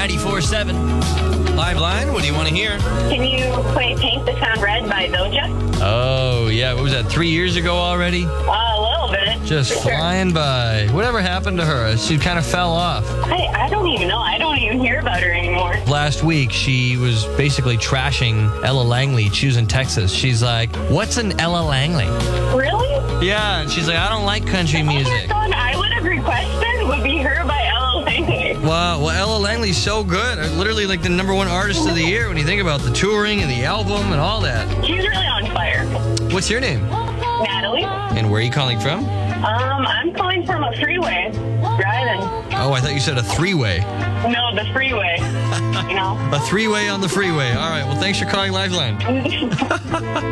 94.7. Live line, what do you want to hear? Can you play Paint the Town Red by Doja? Oh, yeah. What was that, 3 years ago already? A little bit. Just for sure. flying by. Whatever happened to her? She kind of fell off. I don't even know. I don't even hear about her anymore. Last week, she was basically trashing Ella Langley, choosing Texas. She's like, what's an Ella Langley? Really? Yeah, and she's like, I don't like country music. The song I would have requested would be her by Ella Langley. Well, Ella Langley's so good. Literally like the #1 artist of the year when you think about the touring and the album and all that. She's really on fire. What's your name? Natalie? And where are you calling from? I'm calling from a freeway. Driving. Oh, I thought you said a three-way. No, the freeway. You know? A three-way on the freeway. All right, well, thanks for calling Lifeline.